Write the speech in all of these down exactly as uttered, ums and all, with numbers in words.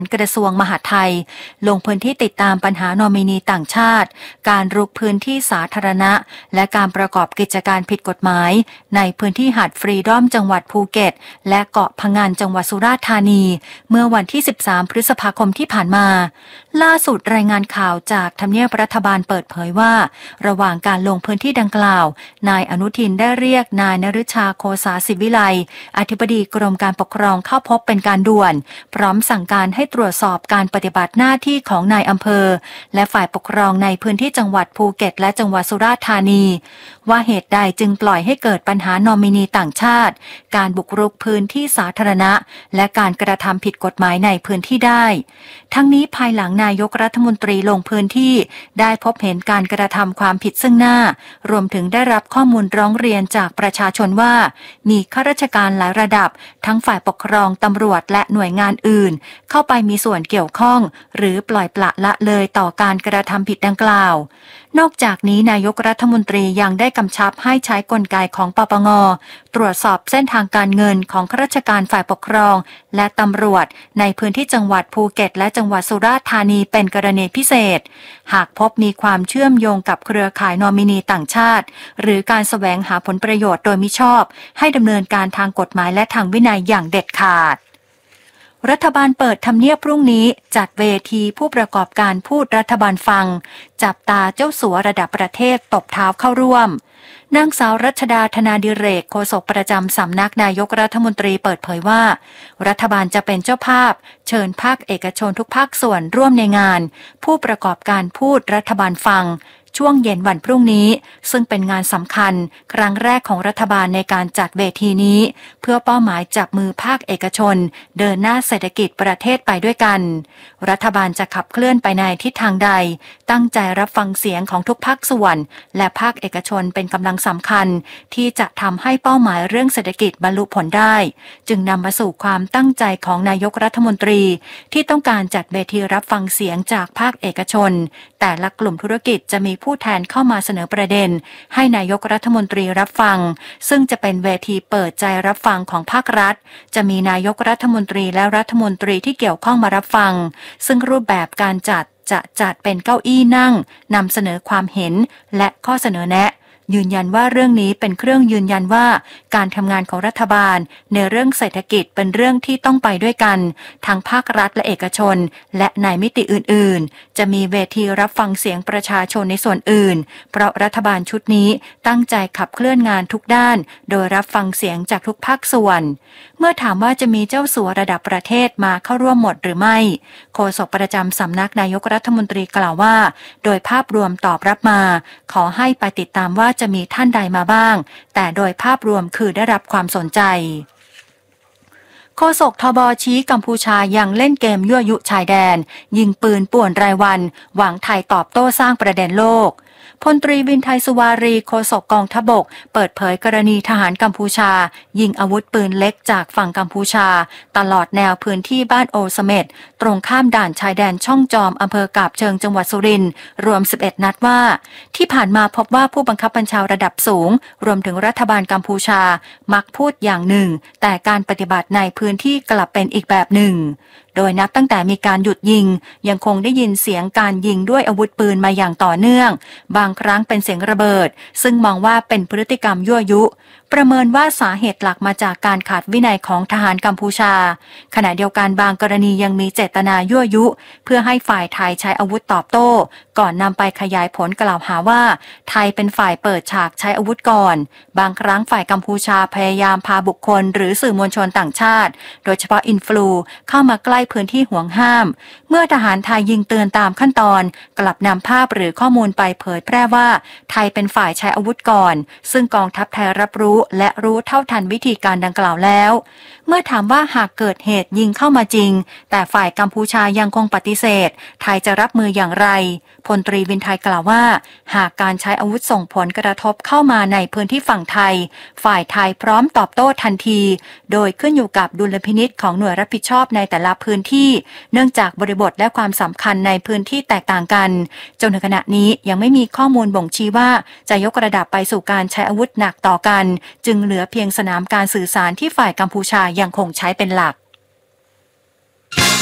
กระทรวงมหาดไทยลงพื้นที่ติดตามปัญหานอมินีต่างชาติการรุกพื้นที่สาธารณะและการประกอบกิจการผิดกฎหมายในพื้นที่หาดฟรีดอมจังหวัดภูเก็ตและเกาะพะงันจังหวัดสุราษฎร์ธานีเมื่อวันที่สิบสามพฤษภาคมที่ผ่านมาล่าสุดรายงานข่าวจากทำเนียบรัฐบาลเปิดเผยว่าระหว่างการลงพื้นที่ดังกล่าวนายอนุทินได้เรียกนายนฤชาโคสาศิวิไลอธิบดีกรมการปกครองเข้าพบเป็นการด่วนพร้อมสั่งการให้ตรวจสอบการปฏิบัติหน้าที่ของนายอำเภอและฝ่ายปกครองในพื้นที่จังหวัดภูเก็ตและจังหวัดสุราษฎร์ธานีว่าเหตุใดจึงปล่อยให้เกิดปัญหานอมินีต่างชาติการบุกรุกพื้นที่สาธารณะและการกระทำผิดกฎหมายในพื้นที่ได้ทั้งนี้ภายหลังนายกรัฐมนตรีลงพื้นที่ได้พบเห็นการกระทำความผิดซึ่งหน้ารวมถึงได้รับข้อมูลร้องเรียนจากประชาชนว่ามีข้าราชการหลายระดับทั้งฝ่ายปกครองตำรวจและหน่วยงานอื่นเข้าไปมีส่วนเกี่ยวข้องหรือปล่อยปละละเลยต่อการกระทำผิดดังกล่าวนอกจากนี้นายกรัฐมนตรียังได้กำชับให้ใช้กลไกของปปงตรวจสอบเส้นทางการเงินของข้าราชการฝ่ายปกครองและตำรวจในพื้นที่จังหวัดภูเก็ตและจังหวัดสุราษฎร์ธานีเป็นกรณีพิเศษหากพบมีความเชื่อมโยงกับเครือข่ายนอมินีต่างชาติหรือการแสวงหาผลประโยชน์โดยมิชอบให้ดำเนินการทางกฎหมายและทางวินัยอย่างเด็ดขาดรัฐบาลเปิดทำเนียบพรุ่งนี้จัดเวทีผู้ประกอบการพูดรัฐบาลฟังจับตาเจ้าสัวระดับประเทศตบเท้าเข้าร่วมนางสาวรัชดาธนาดิเรกโฆษกประจำสำนักนายกรัฐมนตรีเปิดเผยว่ารัฐบาลจะเป็นเจ้าภาพเชิญภาคเอกชนทุกภาคส่วนร่วมในงานผู้ประกอบการพูดรัฐบาลฟังช่วงเย็นวันพรุ่งนี้ซึ่งเป็นงานสำคัญครั้งแรกของรัฐบาลในการจัดเวทีนี้เพื่อเป้าหมายจับมือภาคเอกชนเดินหน้าเศรษฐกิจประเทศไปด้วยกันรัฐบาลจะขับเคลื่อนไปในทิศทางใดตั้งใจรับฟังเสียงของทุกภาคส่วนและภาคเอกชนเป็นกำลังสำคัญที่จะทำให้เป้าหมายเรื่องเศรษฐกิจบรรลุผลได้จึงนำมาสู่ความตั้งใจของนายกรัฐมนตรีที่ต้องการจัดเวทีรับฟังเสียงจากภาคเอกชนแต่ละกลุ่มธุรกิจจะมีผู้แทนเข้ามาเสนอประเด็นให้นายกรัฐมนตรีรับฟังซึ่งจะเป็นเวทีเปิดใจรับฟังของภาครัฐจะมีนายกรัฐมนตรีและรัฐมนตรีที่เกี่ยวข้องมารับฟังซึ่งรูปแบบการจัดจะจัดเป็นเก้าอี้นั่งนำเสนอความเห็นและข้อเสนอแนะยืนยันว่าเรื่องนี้เป็นเครื่องยืนยันว่าการทำงานของรัฐบาลในเรื่องเศรษฐกิจเป็นเรื่องที่ต้องไปด้วยกันทั้งภาครัฐและเอกชนและในมิติอื่นๆจะมีเวทีรับฟังเสียงประชาชนในส่วนอื่นเพราะรัฐบาลชุดนี้ตั้งใจขับเคลื่อนงานทุกด้านโดยรับฟังเสียงจากทุกภาคส่วนเมื่อถามว่าจะมีเจ้าสัวระดับประเทศมาเข้าร่วมหมดหรือไม่โฆษกประจำสำนักนายกรัฐมนตรีกล่าวว่าโดยภาพรวมตอบรับมาขอให้ไปติดตามว่าจะมีท่านใดมาบ้างแต่โดยภาพรวมคือได้รับความสนใจโฆษกทบชี้กัมพูชายังเล่นเกมยั่วยุชายแดนยิงปืนป่วนรายวันหวังไทยตอบโต้สร้างประเด็นโลกพลตรีวินไทยสุวารีโฆษกกองทัพบกเปิดเผยกรณีทหารกัมพูชายิงอาวุธปืนเล็กจากฝั่งกัมพูชาตลอดแนวพื้นที่บ้านโอเสเม็ดตรงข้ามด่านชายแดนช่องจอมอำเภอกาบเชิงจังหวัดสุรินทร์รวมสิบเอ็ดนัดว่าที่ผ่านมาพบว่าผู้บังคับบัญชาระดับสูงรวมถึงรัฐบาลกัมพูชามักพูดอย่างหนึ่งแต่การปฏิบัติในพื้นที่กลับเป็นอีกแบบหนึ่งโดยนับตั้งแต่มีการหยุดยิงยังคงได้ยินเสียงการยิงด้วยอาวุธปืนมาอย่างต่อเนื่องบางครั้งเป็นเสียงระเบิดซึ่งมองว่าเป็นพฤติกรรมยั่วยุประเมินว่าสาเหตุหลักมาจากการขาดวินัยของทหารกัมพูชาขณะเดียวกันบางกรณียังมีเจตนายั่วยุเพื่อให้ฝ่ายไทยใช้อาวุธตอบโต้ก่อนนำไปขยายผลกล่าวหาว่าไทยเป็นฝ่ายเปิดฉากใช้อาวุธก่อนบางครั้งฝ่ายกัมพูชาพยายามพาบุคคลหรือสื่อมวลชนต่างชาติโดยเฉพาะอินฟลูเข้ามาใกล้พื้นที่ห่วงห้ามเมื่อทหารไทยยิงเตือนตามขั้นตอนกลับนำภาพหรือข้อมูลไปเผยแพร่ว่าไทยเป็นฝ่ายใช้อาวุธก่อนซึ่งกองทัพไทยรับรู้และรู้เท่าทันวิธีการดังกล่าวแล้วเมื่อถามว่าหากเกิดเหตุยิงเข้ามาจริงแต่ฝ่ายกัมพูชายังคงปฏิเสธไทยจะรับมืออย่างไรพลตรีวินไทยกล่าวว่าหากการใช้อาวุธส่งผลกระทบเข้ามาในพื้นที่ฝั่งไทยฝ่ายไทยพร้อมตอบโต้ทันทีโดยขึ้นอยู่กับดุลพินิจของหน่วยรับผิดชอบในแต่ละพื้นที่เนื่องจากบริบทและความสำคัญในพื้นที่แตกต่างกันจนถึงขณะนี้ยังไม่มีข้อมูลบ่งชี้ว่าจะยกระดับไปสู่การใช้อาวุธหนักต่อกันจึงเหลือเพียงสนามการสื่อสารที่ฝ่ายกัมพูชายังคงใช้เป็นหลัก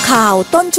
ข่าวต้น